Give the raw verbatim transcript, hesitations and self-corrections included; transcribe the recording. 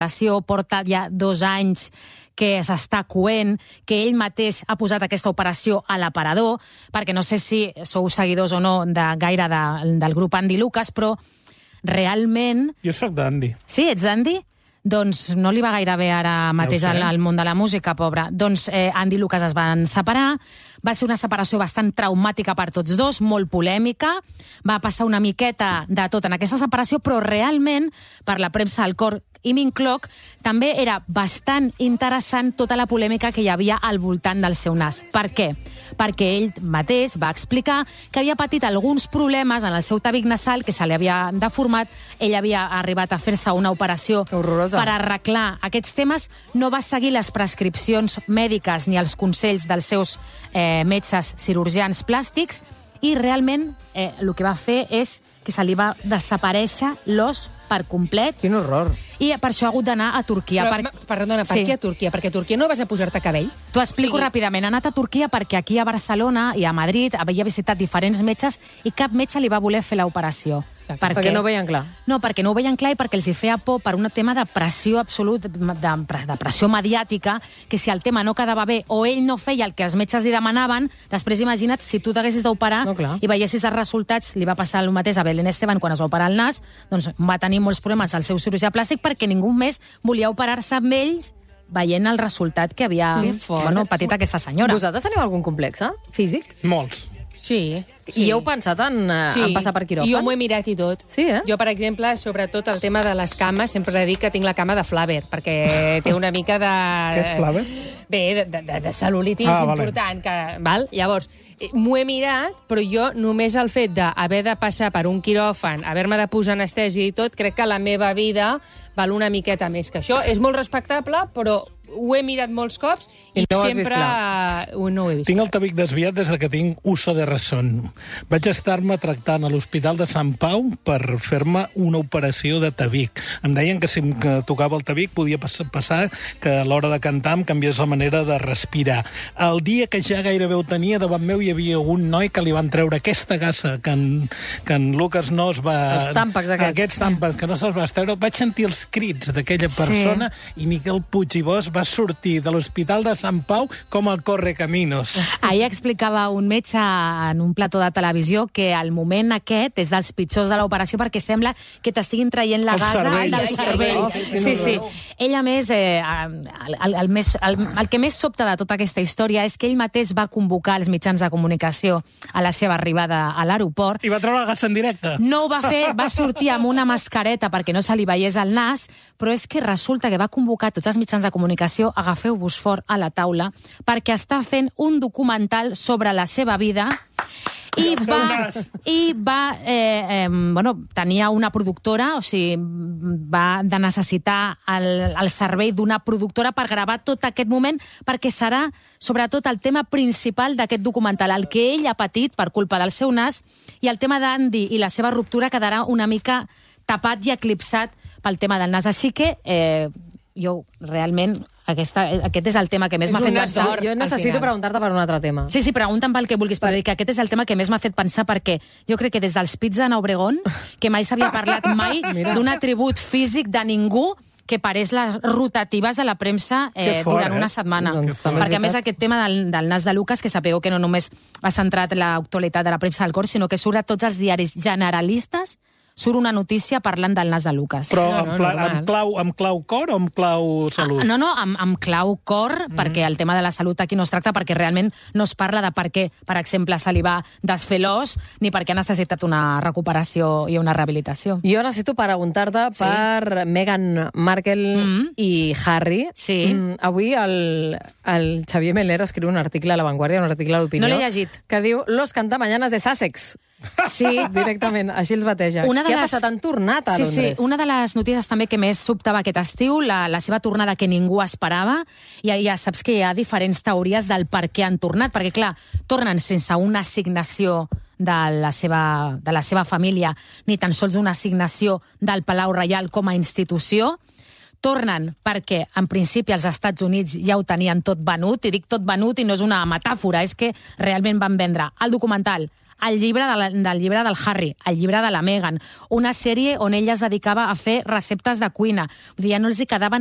porta ja dos anys que s'està coent, que ell mateix ha posat aquesta operació a l'aparador, perquè no sé si sou seguidors o no de gaire de, del grup Andy Lucas, però realment... Jo sóc d'Andy. Sí, ets d'Andy? Doncs no li va gaire bé ara mateix al, al món de la música, pobre. Doncs eh, Andy i Lucas es van separar, va ser una separació bastant traumàtica per tots dos, molt polèmica, va passar una miqueta de tot en aquesta separació, però realment, per la premsa del cor, i m'incloc, també era bastant interessant tota la polèmica que hi havia al voltant del seu nas. Per què? Perquè ell mateix va explicar que havia patit alguns problemes en el seu tabic nasal, que se li havia deformat, ell havia arribat a fer-se una operació horrorosa per arreglar aquests temes, no va seguir les prescripcions mèdiques ni els consells dels seus eh, metges cirurgians plàstics i realment eh, el que va fer és que se li va desaparèixer l'os per complet. Quin horror. I per això ha hagut d'anar a Turquia. Però, per... perdona, per sí. què a Turquia? Perquè a Turquia no vas a pujar-te cabell? T'ho explico sí. ràpidament. Ha anat a Turquia perquè aquí a Barcelona i a Madrid havia visitat diferents metges i cap metge li va voler fer l'operació. Per perquè no ho veien clar. No, perquè no ho veien clar i perquè els hi feia por per un tema de pressió absolut, de, de pressió mediàtica, que si el tema no quedava bé o ell no feia el que els metges li demanaven, després imagina't si tu t'haguessis d'operar no, i veiessis els resultats, li va passar el mateix a Belén Esteban quan es va operar el nas, doncs va tenir molts problemes al seu cirurgià plàstic perquè ningú més volia operar-se amb ells veient el resultat que havia bueno, patit aquesta senyora. Vosaltres teniu algun complex, eh? Físic? Molts. Sí, sí. I heu pensat en, uh, sí. en passar per quiròfan? Jo m'ho he mirat i tot. Sí, eh? Jo, per exemple, sobretot el tema de les cames, sempre dic que tinc la cama de Flaver, perquè té una mica de... Què és Flaver? Bé, de, de, de cel·lulitis ah, important. Que, val? Llavors, m'ho he mirat, però jo només el fet d'haver de passar per un quiròfan, haver-me de posar anestèsia i tot, crec que la meva vida val una miqueta més que això. És molt respectable, però ho he mirat molts cops i, I no sempre no ho he vist. Tinc el tabic desviat des de que tinc uso de razón. Vaig estar-me tractant a l'Hospital de Sant Pau per fer-me una operació de tabic. Em deien que si em tocava el tabic podia passar que a l'hora de cantar em canviés la manera de respirar. El dia que ja gairebé ho tenia, davant meu hi havia un noi que li van treure aquesta gassa que en, que en Lucas no es va... Els tàmpacs aquests. Aquests tàmpacs que no se'ls va treure. Vaig sentir els crits d'aquella persona sí. i Miquel Puig i Bosch va sortir de l'Hospital de Sant Pau com el Correcaminos. Ahir explicava un metge en un plató de televisió que el moment aquest és dels pitjors de l'operació perquè sembla que t'estiguin traient la el gasa cervell. del cervell. Oh, sí, sí. Ell, a més, eh, el, el, el, més, el, el que més sobta de tota aquesta història és que ell mateix va convocar els mitjans de comunicació a la seva arribada a l'aeroport. I va treure la gasa en directe. No ho va fer, va sortir amb una mascareta perquè no se li veiés el nas, però és que resulta que va convocar tots els mitjans de comunicació, agafeu-vos fort a la taula, perquè està fent un documental sobre la seva vida i va, i va eh, eh, bueno, tenia una productora, o sigui, va de necessitar el, el servei d'una productora per gravar tot aquest moment, perquè serà, sobretot, el tema principal d'aquest documental, el que ell ha patit per culpa del seu nas, i el tema d'Andy i la seva ruptura quedarà una mica tapat i eclipsat pel tema del nas. Així que eh, jo realment... Aquesta, aquest és el tema que més m'ha fet pensar. Jo necessito preguntar-te per un altre tema. Sí, sí, pregunta'm pel que vulguis, però dic que aquest és el tema que més m'ha fet pensar perquè jo crec que des dels pits de Obregón, que mai s'havia parlat mai d'un atribut físic de ningú que parés les rotatives de la premsa eh, fort, durant eh? una setmana. Doncs, perquè, a més, aquest tema del, del nas de Lucas, que sapigueu que no només ha centrat l'actualitat de la premsa del cor, sinó que surt a tots els diaris generalistes, surt una notícia parlant del nas de Lucas. Però no, no, amb, pla, normal. amb, clau, amb clau cor o amb clau salut? Ah, no, no, amb, amb clau cor, mm. perquè el tema de la salut aquí no es tracta, perquè realment no es parla de per què, per exemple, se li va desfer l'os, ni per què ha necessitat una recuperació i una rehabilitació. Jo necessito preguntar-te sí. per Meghan Markle mm. i Harry. Sí. Mm, avui el, el Xavier Melero escriu un article a La Vanguardia, un article d'opinió, no l'he llegit, que diu Los cantamañanas de Sussex. Sí. Directament, així els bateja. Una de Què les... ha passat? Han tornat a sí, Londres? Sí, una de les notícies també que més sobtava aquest estiu, la, la seva tornada que ningú esperava, i ja, ja saps que hi ha diferents teories del per què han tornat, perquè clar, tornen sense una assignació de la seva, de la seva família, ni tan sols una assignació del Palau Reial com a institució. Tornen perquè, en principi, els Estats Units ja ho tenien tot venut, i dic tot venut i no és una metàfora, és que realment van vendre el documental el llibre de la, del llibre del Harry, el llibre de la Meghan, una sèrie on ella es dedicava a fer receptes de cuina. Vull dir, ja no els hi quedaven